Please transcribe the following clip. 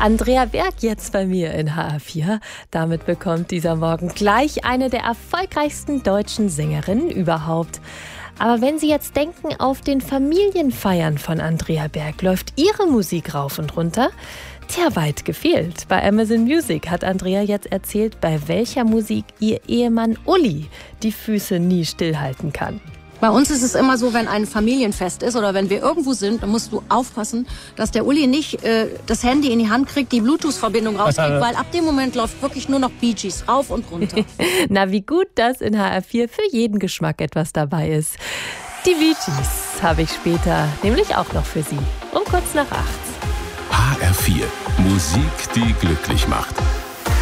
Andrea Berg jetzt bei mir in HR4. Damit bekommt dieser Morgen gleich eine der erfolgreichsten deutschen Sängerinnen überhaupt. Aber wenn Sie jetzt denken, auf den Familienfeiern von Andrea Berg läuft ihre Musik rauf und runter? Tja, weit gefehlt. Bei Amazon Music hat Andrea jetzt erzählt, bei welcher Musik ihr Ehemann Uli die Füße nie stillhalten kann. Bei uns ist es immer so, wenn ein Familienfest ist oder wenn wir irgendwo sind, dann musst du aufpassen, dass der Uli nicht das Handy in die Hand kriegt, die Bluetooth-Verbindung rauskriegt, weil ab dem Moment läuft wirklich nur noch Bee Gees rauf und runter. Na, wie gut, dass in HR4 für jeden Geschmack etwas dabei ist. Die Bee Gees habe ich später nämlich auch noch für Sie. Um kurz nach 8. HR4. Musik, die glücklich macht.